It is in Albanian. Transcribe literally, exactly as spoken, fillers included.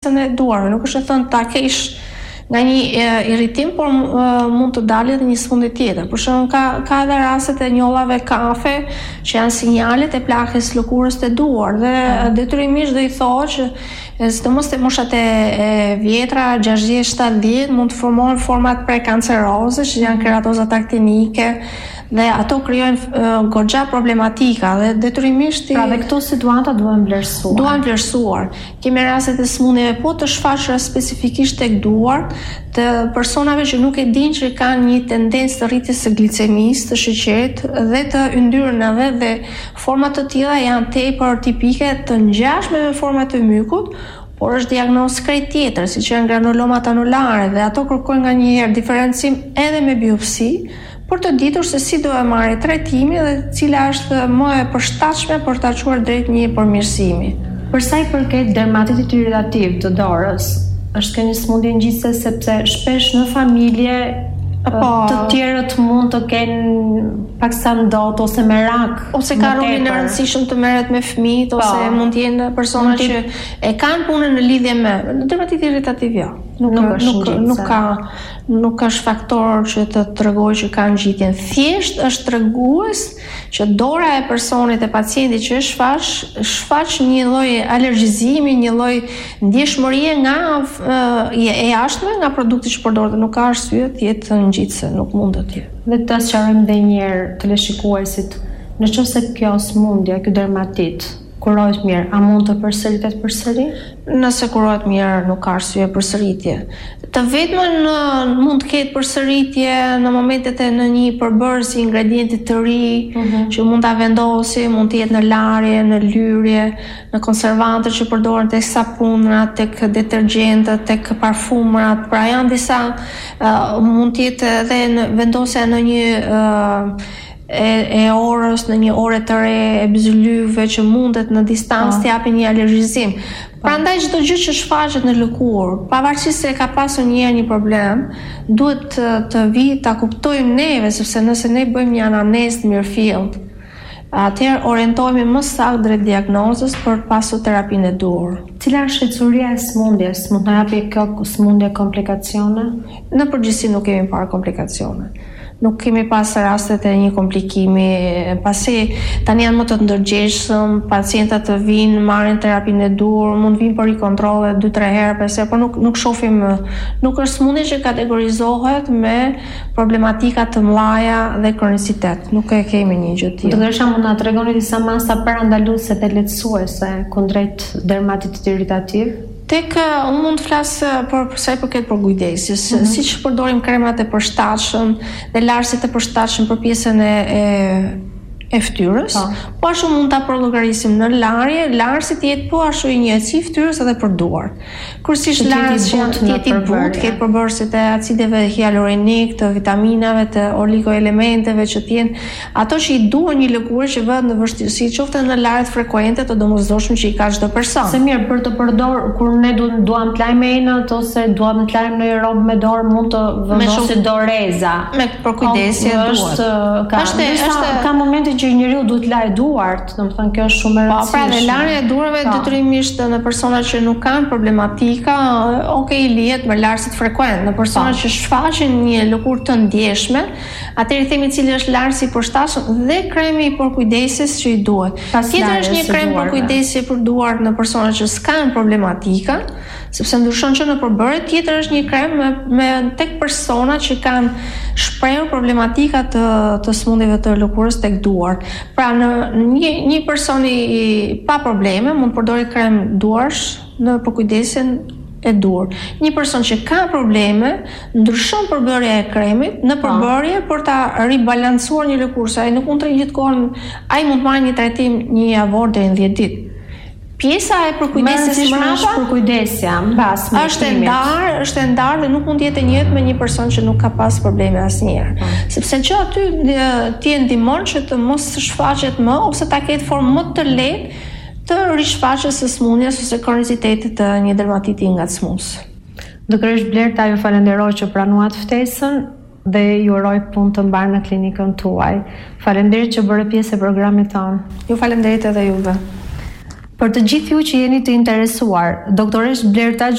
pjesën e duarve. Nuk është e thënë ta kesh nga një e, irritim, por uh, mund të dalë edhe një sëmundje tjetër. Për shembull, ka ka edhe rastet e njollave kafe që janë sinjalet e plakës lëkurës të duar dhe mm. detyrimisht do i thotë që sidomos te moshat e, e vjetra, gjashtëdhjetë shtatëdhjetë, mund të formohen format prekanceroze që janë keratozat aktinike dhe ato krijojnë uh, goxha problematika dhe detyrimisht pra dhe këto situata duhen vlerësuar. Duhen vlerësuar. Kemi rastet e sëmundjeve po të shfaqura specifikisht tek duart të personave që nuk e dinë që kanë një tendencë të rritjes së glicemisë, të sheqerit dhe të yndyrnave dhe forma të tilla janë tepër tipike të ngjashme me format e mykut, por është diagnozë krejt tjetër, siç janë granulomat anulare dhe ato kërkojnë nganjëherë diferencim edhe me biopsi, për të ditur se si do e marrë trajtimi dhe cila është më e përshtatshme për ta çuar drejt një përmirësimi. Për sa i përket dermatitit irritativ të dorës, është kjo një sëmundje ngjitse sepse shpesh në familje po, të tjerët mund të kenë paksa ndot ose merak ose ka rolin e rëndësishëm të merret me fëmijët ose mund të jenë persona që e kanë punën në lidhje me dermatit irritativ jo. Nuk, nuk, nuk, nuk ka nuk është faktor që të tregojë që ka ngjitjen. Thjesht është tregues që dora e personit e pacientit që është shfaq shfaq një lloj alergjizimi, një lloj ndjeshmërie nga e, e jashtme nga produkti që përdoret, nuk ka arsye të jetë ngjitse, nuk mund të jetë. Dhe të sqarojmë edhe një herë teleshikuesit, nëse kjo sëmundje, ky dermatit kurohet mirë, a mund të përsëritet përsëri? Nëse kurohet mirë, nuk ka arsye përsëritje. Të vetmën mund të ketë përsëritje në momentet e në një përbërës i ingredientit të ri, uh-huh. që mund ta vendosi, mund të jetë në larje, në lyrje, në konservantët që përdoren tek sapunrat, tek detergjentët, tek parfumrat. Pra janë disa uh, mund të jetë edhe në vendosja në një uh, E, e orës, në një ore të re, e byzylyve që mundet në distancë të japin një alergjizim. Prandaj çdo gjë që shfaqet në lëkurë, pavarësisht se ka pasur një herë një problem, duhet të, të vi ta kuptojmë neve, sepse nëse ne bëjmë një anamnezë të mirëfillt, atëherë orientohemi më saktë drejt diagnozës për të pasur terapinë e duhur. Cila është shqetësuria e sëmundjes? Mund të japi kjo sëmundje komplikacione? Në përgjithësi nuk kemi parë komplikacione. Nuk kemi pas rastet e një komplikimi, pasi tani janë më të ndërgjegjshëm, pacientët të vinë, marrin terapinë e duhur, mund vinë për kontrolle dy tre herë, pesë herë, por nuk nuk shohim, nuk është sëmundje që kategorizohet me problematika të mëdha dhe kronicitet. Nuk e kemi një gjë tillë. Doktoresha, mund na tregoni disa masa parandaluese dhe lehtësuese kundrejt dermatitit irritativ? Tek unë mund të flas për sa i përket për kujdesjes, mm-hmm. siç përdorim kremat e përshtatshëm dhe larësit e përshtatshëm për pjesën e, e e fytyrës, po ashtu mund ta përllogarisim në larje, larësi të jetë po ashtu i njëjtë si fytyrës edhe për duart. Kurse larësi janë të jetë i butë, ketë përbërësit e acideve hialurinik, të vitaminave, të oligoelementeve që të jenë ato që i duan një lëkurë që vëhet në vështirësi, qoftë në larjet frekuente të domosdoshme që i ka çdo person. Se mirë, për të përdor kur ne du, duam të lajmë enët ose duam të lajmë në një robë me dorë, mund të vendosi doreza. Me për kujdesje duhet. Ka, është, është, ka momente që njeriu duhet lajë duart, domethënë kjo është shumë e rëndësishme. Po, pra dhe larja e duarve detyrimisht në persona që nuk kanë problematika, okay, lihet me larësit frekuent. Në persona që shfaqin një lëkurë të ndjeshme, atëherë themi cili është larësi i përshtatshëm dhe kremi i përkujdesjes që i duhet. Tjetër është një krem përkujdesje për duart në persona që s'kan problematika, sepse ndryshon që në përbërje, tjetër është një krem me, me tek persona që kanë shprehur problematika të, të sëmundjeve të lëkurës tek duart. Pra në një, një person i pa probleme mund përdori krem duarsh në përkujdesjen e dur. Një person që ka probleme ndryshon përbërja e kremit në përbërje për ta ribalancuar një lëkurë, ai nuk mund të gjithkohon, ai mund të marrë një trajtim një javor deri në dhjetë ditë. Pjesa e përkujdesjes mbrapa përkujdesja mbas është e ndarë, është e ndarë dhe nuk mund të jetë e njëjtë me një person që nuk ka pas probleme asnjëherë. Hmm. Sepse që aty ti e ndihmon që të mos shfaqet më ose ta ketë formë më të lehtë të rishfaqjes së sëmundjes ose kronicitetit të një dermatiti ngacmues. Doktoresh Blerta, ju falenderoj që pranuat ftesën dhe ju uroj punë të mbarë në klinikën tuaj. Faleminderit që bëre pjesë e programit tonë. Ju falenderit edhe juve. Për të gjithë ju që jeni të interesuar, doktoresh Blerta